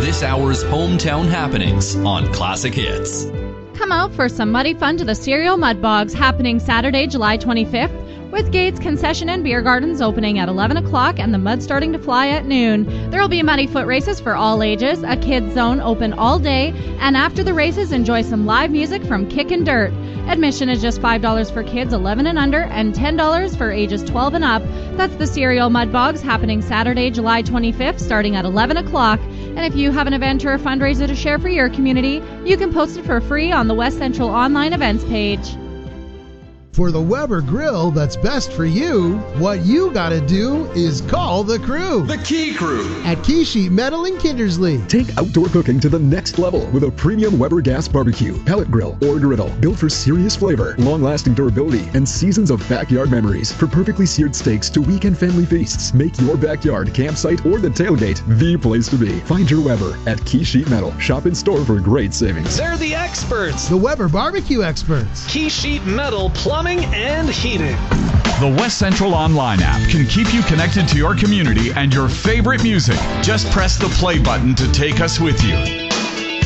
this hour's hometown happenings on Classic Hits. Come out for some muddy fun to the Cereal Mud Bogs happening Saturday, July 25th. With Gates Concession and Beer Gardens opening at 11 o'clock and the mud starting to fly at noon. There will be muddy foot races for all ages, a kids zone open all day, and after the races, enjoy some live music from Kickin' Dirt. Admission is just $5 for kids 11 and under and $10 for ages 12 and up. That's the Cereal Mud Bogs happening Saturday, July 25th, starting at 11 o'clock. And if you have an event or a fundraiser to share for your community, you can post it for free on the West Central online events page. For the Weber grill that's best for you, what you gotta do is call the crew. The Key Crew At Key Sheet Metal in Kindersley. Take outdoor cooking to the next level with a premium Weber gas barbecue, pellet grill, or griddle built for serious flavor, long-lasting durability, and seasons of backyard memories. For perfectly seared steaks to weekend family feasts, make your backyard, campsite, or the tailgate the place to be. Find your Weber at Key Sheet Metal. Shop in store for great savings. They're the experts. The Weber barbecue experts. Key Sheet Metal Plumbing and Heating. The West Central Online app can keep you connected to your community and your favorite music. Just press the play button to take us with you.